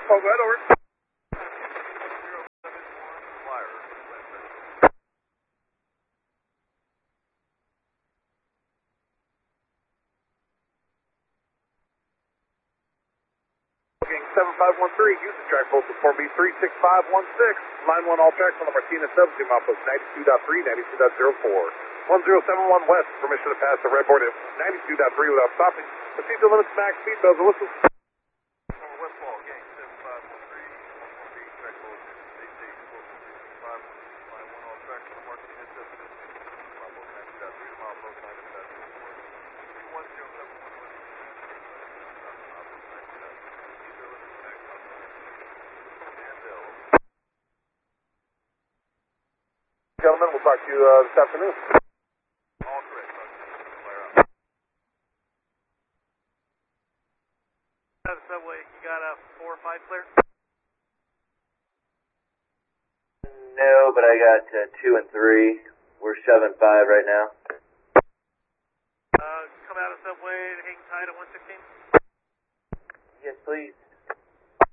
Oh, good, over. Booking 7513, Houston track postal 4B36516. Line 1 all tracks on the Martinez subsea milepost 92.3, 92.04. 1071 west, permission to pass the red board at 92.3 without stopping. Proceed to limits max speed, bells and whistles. Westfall, gang 7513, 1B, track postal 8845, line 1 all tracks on the Martinez subsea milepost 92.3 to milepost 92.04. 3107 west. Gentlemen, we'll talk to you this afternoon. All correct. Flare up. The subway, you got a 4 or 5 clear? No, but I got 2 and 3. We're shoving 5 right now. Come out of subway, hang tight at 116. Yes, please.